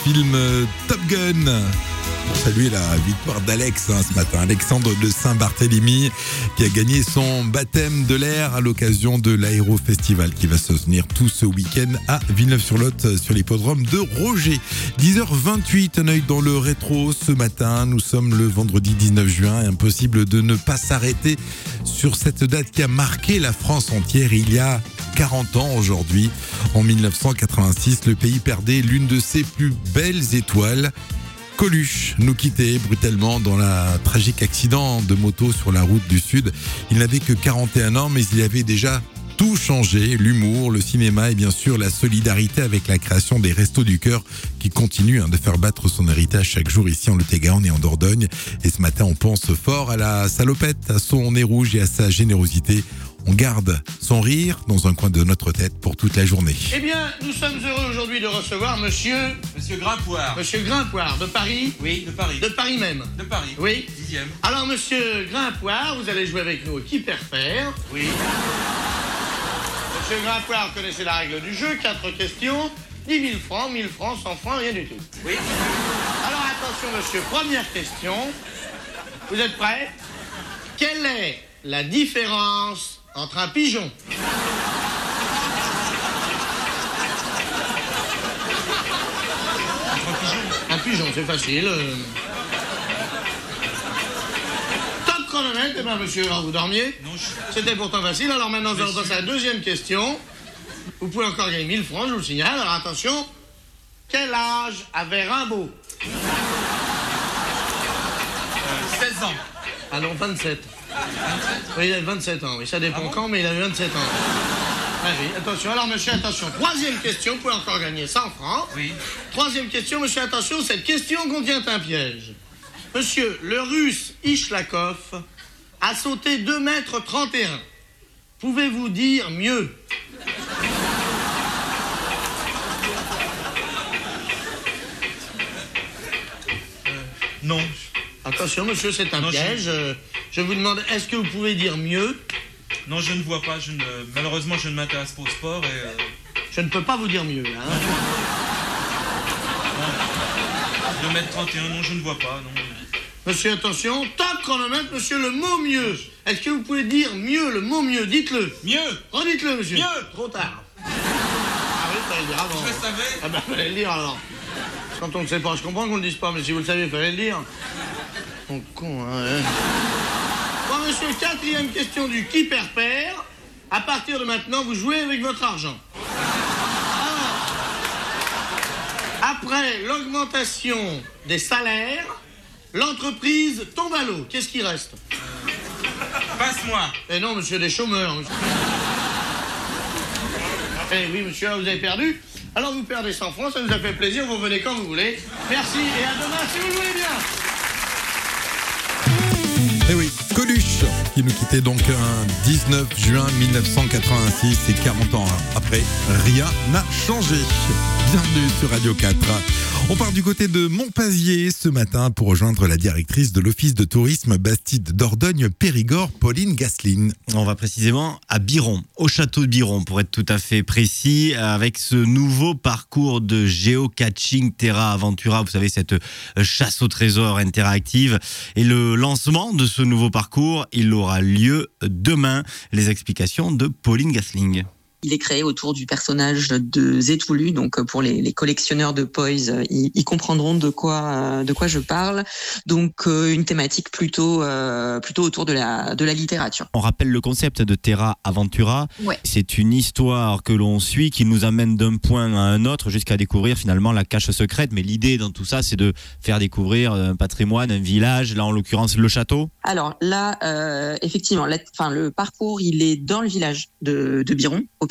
film Top Gun. Pour saluer la victoire d'Alex ce matin, Alexandre de Saint-Barthélemy, qui a gagné son baptême de l'air à l'occasion de l'Aéro Festival qui va se tenir tout ce week-end à Villeneuve-sur-Lot sur l'hippodrome de Roger. 10h28, un œil dans le rétro ce matin. Nous sommes le vendredi 19 juin et impossible de ne pas s'arrêter sur cette date qui a marqué la France entière il y a 40 ans aujourd'hui. En 1986, le pays perdait l'une de ses plus belles étoiles. Coluche nous quittait brutalement dans un tragique accident de moto sur la route du Sud. Il n'avait que 41 ans, mais il avait déjà tout changé. L'humour, le cinéma et bien sûr la solidarité avec la création des Restos du Cœur qui continuent de faire battre son héritage chaque jour ici en Lot-et-Garonne et en Dordogne. Et ce matin, on pense fort à la salopette, à son nez rouge et à sa générosité. On garde son rire dans un coin de notre tête pour toute la journée. Eh bien, nous sommes heureux aujourd'hui de recevoir Monsieur Grimpoire. Monsieur Grimpoir, de Paris. Oui, de Paris. De Paris même. De Paris. Oui. 10e. Alors, Monsieur Grimpoir, vous allez jouer avec nous au qui perd perd. Oui. Monsieur Grimpoir, vous connaissez la règle du jeu, 4 questions, 10 000 francs, 1000 francs, 100 francs, rien du tout. Oui. Alors, attention, monsieur, première question. Vous êtes prêts? Quelle est la différence entre un pigeon un pigeon, c'est facile. Top chronomètre, eh bien monsieur, vous dormiez? Non, C'était pourtant facile, alors maintenant nous allons passer à la deuxième question. Vous pouvez encore gagner 1000 francs, je vous le signale. Alors attention, quel âge avait Rimbaud? 16 ans. Ah non, 27. 27? Oui, il avait 27 ans, oui, ça dépend quand, mais il avait 27 ans. Ah oui, attention, alors monsieur, attention. Troisième question, vous pouvez encore gagner 100 francs. Oui. Troisième question, monsieur, attention, cette question contient un piège. Monsieur, le russe Ishlakov a sauté 2,31 m. Pouvez-vous dire mieux? Non. Attention, monsieur, c'est un piège. Je vous demande, est-ce que vous pouvez dire mieux? Non, je ne vois pas. Malheureusement, je ne m'intéresse pas au sport et... Je ne peux pas vous dire mieux, hein. 2,31 m, non, je ne vois pas, non. Monsieur, attention, top chronomètre, monsieur, le mot mieux. Est-ce que vous pouvez dire mieux, le mot mieux? Dites-le. Mieux. Redites-le, monsieur. Mieux. Trop tard. Ah oui, fallait le dire avant. Je le savais. Ah ben, fallait le dire alors. Quand on ne sait pas, je comprends qu'on ne le dise pas, mais si vous le savez, fallait le dire. Mon con, hein. Bon, monsieur, quatrième question du qui perd perd. À partir de maintenant, vous jouez avec votre argent. Alors, après l'augmentation des salaires, l'entreprise tombe à l'eau. Qu'est-ce qui reste? Passe-moi. Eh non, monsieur, des chômeurs. Monsieur. Eh oui, monsieur, vous avez perdu. Alors vous perdez 100 francs, ça nous a fait plaisir, vous venez quand vous voulez. Merci et à demain si vous le voulez bien. Eh oui, Coluche, qui nous quittait donc un 19 juin 1986 et 40 ans après, rien n'a changé. Bienvenue sur Radio 4. On part du côté de Montpazier ce matin pour rejoindre la directrice de l'Office de tourisme Bastide Dordogne Périgord, Pauline Gasseline. On va précisément à Biron, au château de Biron pour être tout à fait précis, avec ce nouveau parcours de géocaching Terra Aventura, vous savez, cette chasse au trésor interactive. Et le lancement de ce nouveau parcours, il aura lieu demain. Les explications de Pauline Gasseling. Il est créé autour du personnage de Zetoulu, donc pour les collectionneurs de Poise, ils comprendront de quoi je parle. Donc une thématique plutôt autour de la littérature. On rappelle le concept de Terra Aventura. Ouais. C'est une histoire que l'on suit qui nous amène d'un point à un autre jusqu'à découvrir finalement la cache secrète. Mais l'idée dans tout ça, c'est de faire découvrir un patrimoine, un village, là en l'occurrence le château. Alors là, effectivement, le parcours, il est dans le village de Biron, au